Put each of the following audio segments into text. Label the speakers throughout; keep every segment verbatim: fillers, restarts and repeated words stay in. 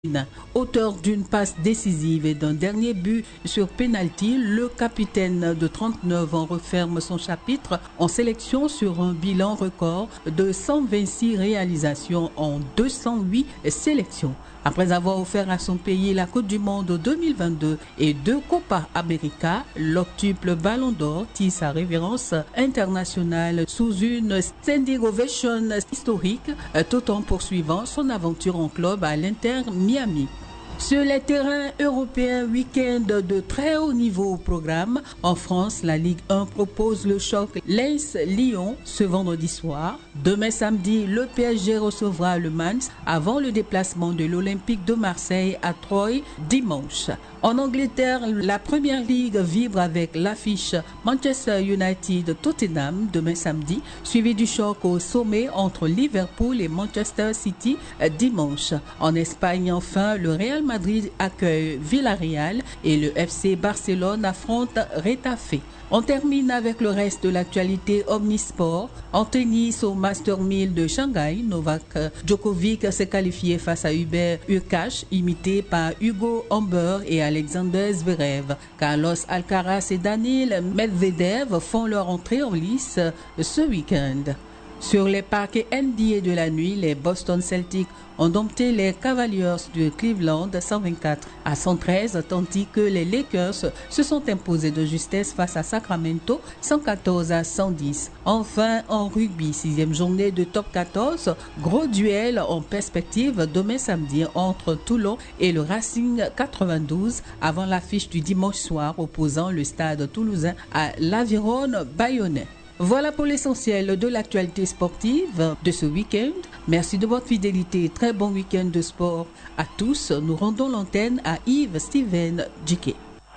Speaker 1: Auteur d'une passe décisive et d'un dernier but sur penalty, le capitaine de trente-neuf ans referme son chapitre en sélection sur un bilan record de cent vingt-six réalisations en deux cent huit sélections. Après avoir offert à son pays la Coupe du Monde deux mille vingt-deux et deux Copa América, l'octuple Ballon d'Or tisse sa révérence internationale sous une standing ovation historique, tout en poursuivant son aventure en club à l'Inter Miami. Sur les terrains européens, week-end de très haut niveau au programme. En France, la Ligue un propose le choc Lens-Lyon ce vendredi soir. Demain samedi, le P S G recevra le Mans avant le déplacement de l'Olympique de Marseille à Troyes dimanche. En Angleterre, la Première Ligue vibre avec l'affiche Manchester United-Tottenham demain samedi, suivi du choc au sommet entre Liverpool et Manchester City dimanche. En Espagne, enfin, le Real Madrid accueille Villarreal et le F C Barcelone affronte Retafe. On termine avec le reste de l'actualité omnisport. En tennis au Master mille de Shanghai, Novak Djokovic s'est qualifié face à Hubert Hurkacz, imité par Hugo Humbert et Alexander Zverev. Carlos Alcaraz et Daniil Medvedev font leur entrée en lice ce week-end. Sur les parquets N B A de la nuit, les Boston Celtics ont dompté les Cavaliers de Cleveland cent vingt-quatre à cent treize, tandis que les Lakers se sont imposés de justesse face à Sacramento cent quatorze à cent dix. Enfin, en rugby, sixième journée de top quatorze, gros duel en perspective demain samedi entre Toulon et le Racing quatre-vingt-douze avant l'affiche du dimanche soir opposant le stade toulousain à l'Aviron Bayonnais. Voilà pour l'essentiel de l'actualité sportive de ce week-end. Merci de votre fidélité. Très bon week-end de sport à tous. Nous rendons l'antenne à Yves Steven Djiké.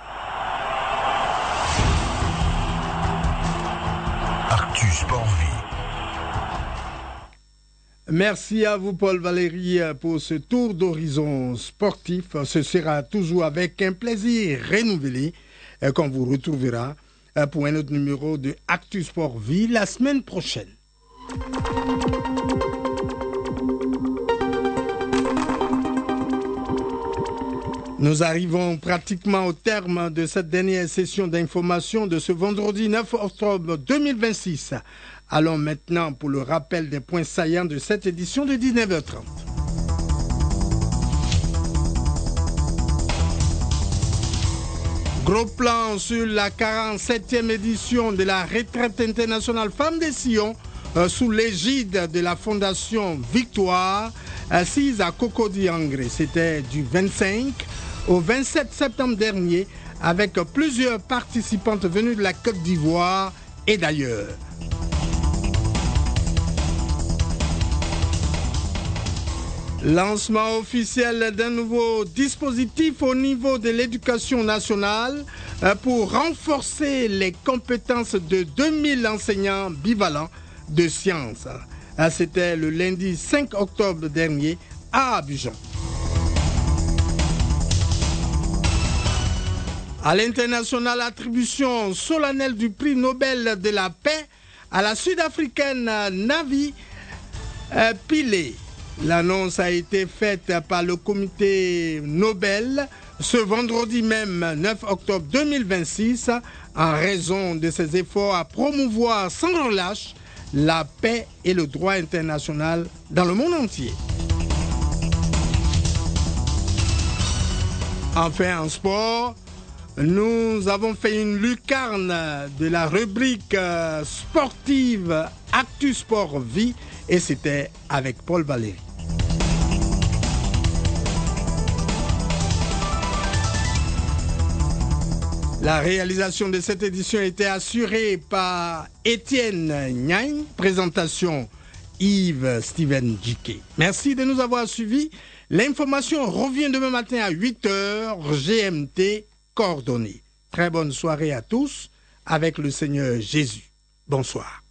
Speaker 2: Actu Sport Vie.
Speaker 3: Merci à vous, Paul Valéry, pour ce tour d'horizon sportif. Ce sera toujours avec un plaisir renouvelé qu'on vous retrouvera pour un autre numéro de Actu Sport Vie la semaine prochaine. Nous arrivons pratiquement au terme de cette dernière session d'information de ce vendredi neuf octobre deux mille vingt-six. Allons maintenant pour le rappel des points saillants de cette édition de dix-neuf heures trente. Gros plan sur la quarante-septième édition de la retraite internationale Femmes des Sillons euh, sous l'égide de la Fondation Victoire, assise à Cocody-Angré. C'était du vingt-cinq au vingt-sept septembre dernier avec plusieurs participantes venues de la Côte d'Ivoire et d'ailleurs. Lancement officiel d'un nouveau dispositif au niveau de l'éducation nationale pour renforcer les compétences de deux mille enseignants bivalents de sciences. C'était le lundi cinq octobre dernier à Abidjan. À l'international, attribution solennelle du prix Nobel de la paix à la sud-africaine Navi Pillay. L'annonce a été faite par le comité Nobel ce vendredi même neuf octobre deux mille vingt-six en raison de ses efforts à promouvoir sans relâche la paix et le droit international dans le monde entier. Enfin, en sport, nous avons fait une lucarne de la rubrique sportive Actu Sport Vie et c'était avec Paul Valéry. La réalisation de cette édition était assurée par Étienne Niagne, présentation Yves Steven Djiké. Merci de nous avoir suivis. L'information revient demain matin à huit heures G M T coordonnées. Très bonne soirée à tous avec le Seigneur Jésus. Bonsoir.